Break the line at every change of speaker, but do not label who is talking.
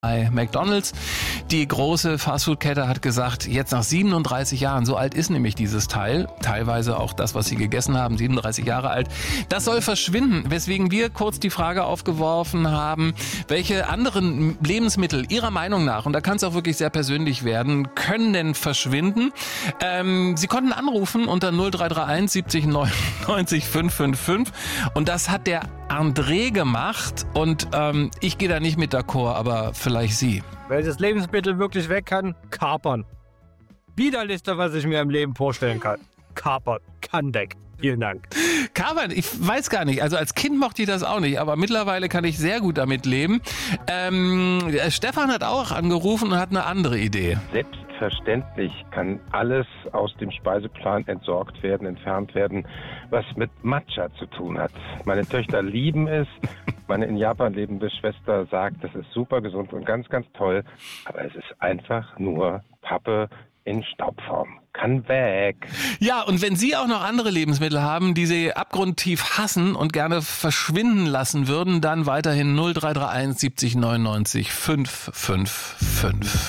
Bei McDonald's. Die große Fastfood-Kette hat gesagt, jetzt nach 37 Jahren, so alt ist nämlich dieses Teil, teilweise auch das, was sie gegessen haben, 37 Jahre alt, das soll verschwinden, weswegen wir kurz die Frage aufgeworfen haben, welche anderen Lebensmittel Ihrer Meinung nach, und da kann es auch wirklich sehr persönlich werden, können denn verschwinden? Sie konnten anrufen unter 0331 70 99 555 und das hat der André gemacht und ich gehe da nicht mit d'accord, aber vielleicht Sie.
Welches Lebensmittel wirklich weg kann? Kapern. Widerlichste, was ich mir im Leben vorstellen kann. Kapern. Kann weg. Vielen Dank.
Kapern, ich weiß gar nicht. Also als Kind mochte ich das auch nicht, aber mittlerweile kann ich sehr gut damit leben. Stefan hat auch angerufen und hat eine andere Idee.
Selbstverständlich kann alles aus dem Speiseplan entsorgt werden, entfernt werden, was mit Matcha zu tun hat. Meine Töchter lieben es. Meine in Japan lebende Schwester sagt, das ist super gesund und ganz, ganz toll. Aber es ist einfach nur Pappe in Staubform. Kann weg.
Ja, und wenn Sie auch noch andere Lebensmittel haben, die Sie abgrundtief hassen und gerne verschwinden lassen würden, dann weiterhin 0331 70 99 555.